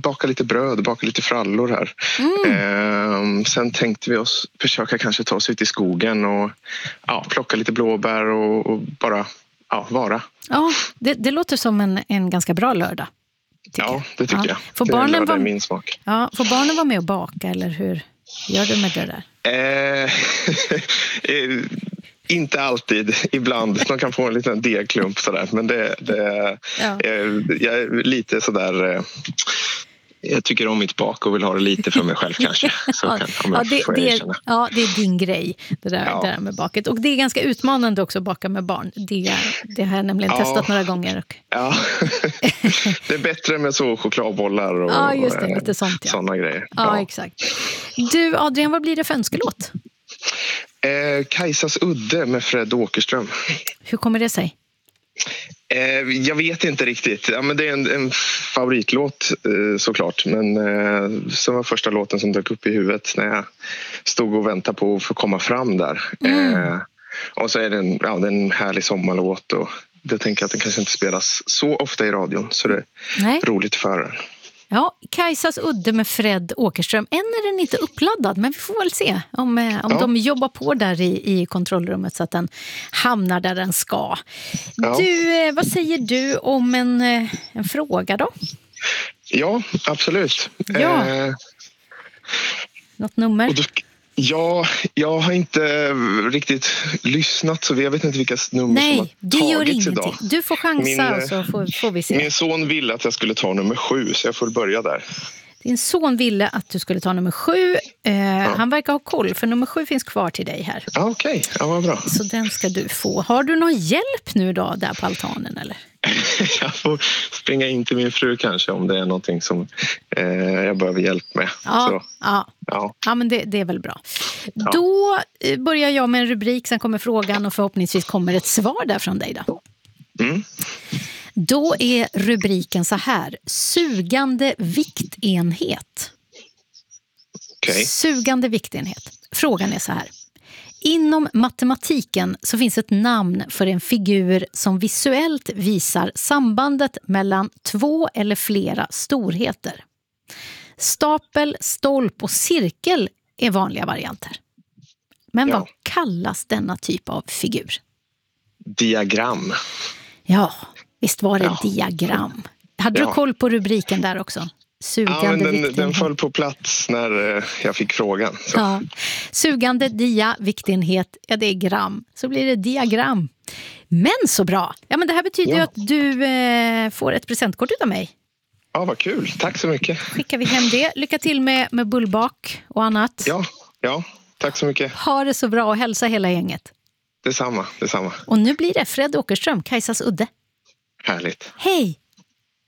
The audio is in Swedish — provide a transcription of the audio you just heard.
baka lite bröd, baka lite frallor här. Sen tänkte vi oss försöka kanske ta oss ut i skogen och plocka lite blåbär och bara vara. Ja, det låter som en ganska bra lördag. Ja, det tycker jag. Får det barnen är min smak. Ja, får barnen vara med och baka, eller hur gör du med det där? Inte alltid, ibland. De kan få en liten degklump sådär. Men jag är lite sådär... Jag tycker om mitt bak och vill ha det lite för mig själv kanske. Det är din grej, det där med baket. Och det är ganska utmanande också att baka med barn. Det har jag nämligen testat några gånger. Ja, det är bättre med så chokladbollar och just det, lite sånt, sådana grejer. Ja, exakt. Du, Adrian, vad blir det för önskelåt? Kajsas udde med Fred Åkerström. Hur kommer det sig? Jag vet inte riktigt. Ja, men det är en favoritlåt såklart. Men som var första låten som dök upp i huvudet när jag stod och väntade på att få komma fram där. Och så är det en härlig sommarlåt. Och jag tänker att den kanske inte spelas så ofta i radion. Så det är roligt för den. Ja, Kajsas udde med Fred Åkerström. Än är den inte uppladdad, men vi får väl se om de jobbar på där i kontrollrummet så att den hamnar där den ska. Ja. Du, vad säger du om en fråga då? Ja, absolut. Ja. Något nummer? Ja, jag har inte riktigt lyssnat så jag vet inte vilka nummer som har det gör tagits ingenting. idag. Du får chansa och så får vi se. Min son ville att jag skulle ta nummer 7 så jag får börja där. Din son ville att du skulle ta nummer 7. Han verkar ha koll för nummer 7 finns kvar till dig här. Ja, okej. Ja, vad bra. Så den ska du få. Har du någon hjälp nu då där på altanen eller? Jag får springa in till min fru kanske om det är någonting som jag behöver hjälp med. Ja, men det är väl bra. Ja. Då börjar jag med en rubrik, sen kommer frågan och förhoppningsvis kommer ett svar där från dig då. Då är rubriken så här: sugande viktenhet. Okay. Sugande viktenhet. Frågan är så här: inom matematiken så finns ett namn för en figur som visuellt visar sambandet mellan två eller flera storheter. Stapel, stolp och cirkel är vanliga varianter. Men vad kallas denna typ av figur? Diagram. Ja, visst var det diagram. Hade du koll på rubriken där också? Sugande viktenhet. Den föll på plats när jag fick frågan. Så. Ja. Sugande viktenhet, det är gram. Så blir det diagram. Men så bra. Ja, men det här betyder ju att du får ett presentkort utav mig. Ja, vad kul. Tack så mycket. Skickar vi hem det. Lycka till med bullbak och annat. Ja, tack så mycket. Ha det så bra och hälsa hela gänget. Detsamma. Och nu blir det Fred Åkerström, Kajsas udde. Härligt. Hej!